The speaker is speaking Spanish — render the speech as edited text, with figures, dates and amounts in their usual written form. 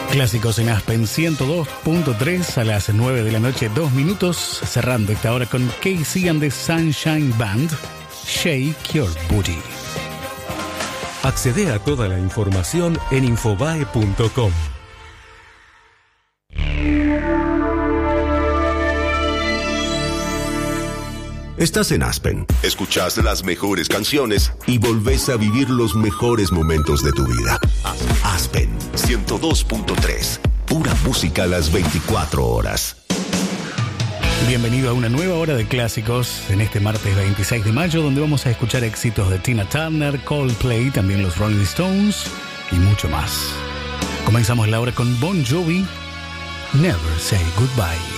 Clásicos en Aspen 102.3 a las 9 de la noche, 2 minutos, cerrando esta hora con Casey and the Sunshine Band, Shake Your Booty. Accede a toda la información en infobae.com. Estás en Aspen, escuchás las mejores canciones y volvés a vivir los mejores momentos de tu vida. Aspen 102.3, pura música a las 24 horas. Bienvenido a una nueva hora de clásicos en este martes 26 de mayo, donde vamos a escuchar éxitos de Tina Turner, Coldplay, también los Rolling Stones y mucho más. Comenzamos la hora con Bon Jovi, Never Say Goodbye.